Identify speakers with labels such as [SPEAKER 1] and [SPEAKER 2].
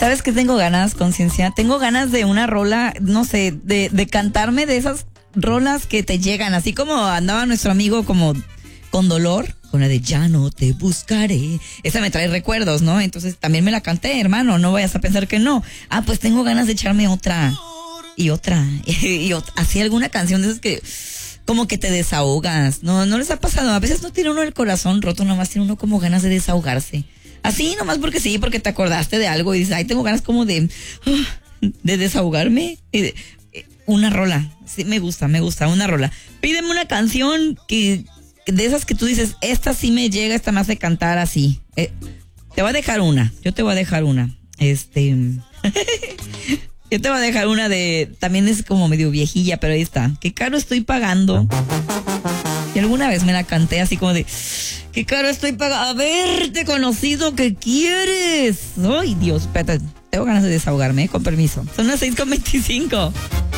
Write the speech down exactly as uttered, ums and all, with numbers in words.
[SPEAKER 1] ¿Sabes qué tengo ganas, Conciencia? Tengo ganas de una rola, no sé, de, de cantarme de esas rolas que te llegan, así como andaba nuestro amigo como con dolor, con la de ya no te buscaré. Esa me trae recuerdos, ¿no? Entonces también me la canté, hermano, no vayas a pensar que no. Ah, pues tengo ganas de echarme otra y otra y, y otra, así alguna canción de esas que como que te desahogas. No, no les ha pasado, a veces no tiene uno el corazón roto, nomás tiene uno como ganas de desahogarse. Así, nomás porque sí, porque te acordaste de algo y dices, ay, tengo ganas como de, de desahogarme. Una rola, sí, me gusta, me gusta, una rola. Pídeme una canción que, de esas que tú dices, esta sí me llega, esta me hace cantar así. Eh, te voy a dejar una, yo te voy a dejar una. Este, yo te voy a dejar una de, también es como medio viejilla, pero ahí está. Qué caro estoy pagando. Y alguna vez me la canté así como de, qué caro estoy pagando, haberte conocido, ¿qué quieres? Ay, Dios, espérate, tengo ganas de desahogarme, ¿eh? Con permiso. Son las seis con veinticinco.